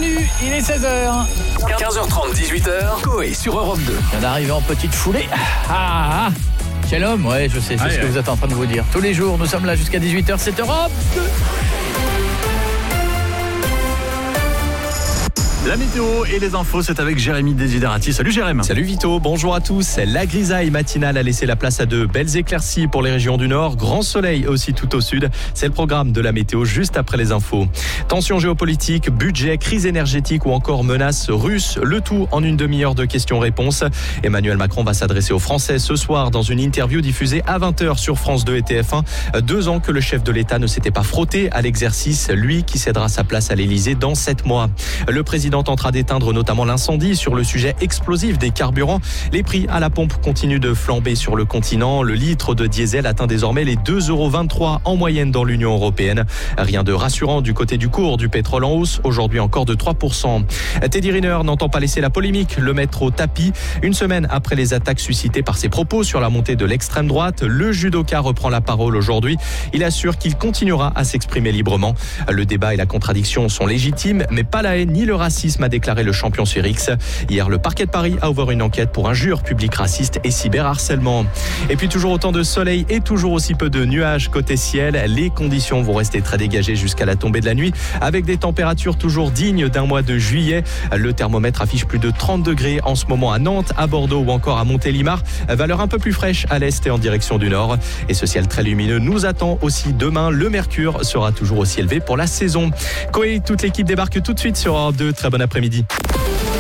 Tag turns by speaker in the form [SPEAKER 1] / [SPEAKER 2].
[SPEAKER 1] Manu, il est 16h.
[SPEAKER 2] 15h30, 18h, Coé sur Europe 2.
[SPEAKER 1] Il vient d'arriver en petite foulée. Quel homme, ouais, je sais, c'est ce que vous êtes en train de vous dire. Tous les jours, nous sommes là jusqu'à 18h, c'est Europe 2.
[SPEAKER 3] La météo et les infos, c'est avec Jérémy Desiderati. Salut Jérémy.
[SPEAKER 4] Salut Vito, bonjour à tous. La grisaille matinale a laissé la place à de belles éclaircies pour les régions du nord. Grand soleil aussi tout au sud. C'est le programme de la météo juste après les infos. Tensions géopolitiques, budget, crise énergétique ou encore menaces russes. Le tout en une demi-heure de questions-réponses. Emmanuel Macron va s'adresser aux Français ce soir dans une interview diffusée à 20h sur France 2 et TF1. 2 ans que le chef de l'État ne s'était pas frotté à l'exercice. Lui qui cédera sa place à l'Élysée dans 7 mois. Le président tentera d'éteindre notamment l'incendie sur le sujet explosif des carburants. Les prix à la pompe continuent de flamber sur le continent. Le litre de diesel atteint désormais les 2,23 € en moyenne dans l'Union européenne. Rien de rassurant du côté du cours du pétrole en hausse, aujourd'hui encore de 3%. Teddy Riner n'entend pas laisser la polémique, le mettre au tapis. Une semaine après les attaques suscitées par ses propos sur la montée de l'extrême droite, le judoka reprend la parole aujourd'hui. Il assure qu'il continuera à s'exprimer librement. Le débat et la contradiction sont légitimes, mais pas la haine ni le racisme, a déclaré le champion sur X. Hier, le parquet de Paris a ouvert une enquête pour injures publiques racistes et cyberharcèlement. Et puis toujours autant de soleil et toujours aussi peu de nuages côté ciel. Les conditions vont rester très dégagées jusqu'à la tombée de la nuit, avec des températures toujours dignes d'un mois de juillet. Le thermomètre affiche plus de 30 degrés en ce moment à Nantes, à Bordeaux ou encore à Montélimar. Valeur un peu plus fraîche à l'est et en direction du nord. Et ce ciel très lumineux nous attend aussi demain. Le mercure sera toujours aussi élevé pour la saison. Coé, toute l'équipe débarque tout de suite sur Europe 2. Très bon après-midi.